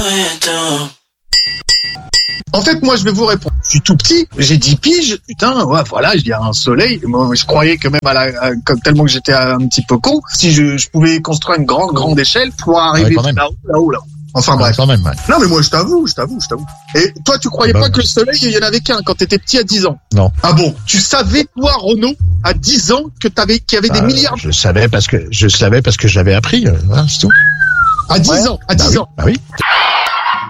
En fait, moi, je vais vous répondre. Je suis tout petit, j'ai 10 piges, putain, ouais, voilà, il y a un soleil. Moi, je croyais que même comme tellement que j'étais un petit peu con, si je pouvais construire une grande échelle pour arriver là-haut. Enfin bref. Quand même, ouais. Non, mais moi, je t'avoue. Et toi, tu croyais pas que le soleil, il y en avait qu'un quand t'étais petit à 10 ans? Non. Ah bon? Tu savais, toi, Renaud, à 10 ans, qu'il y avait des milliards? Je savais parce que j'avais appris, c'est tout. À 10 ans, à 10 ans. Ah oui.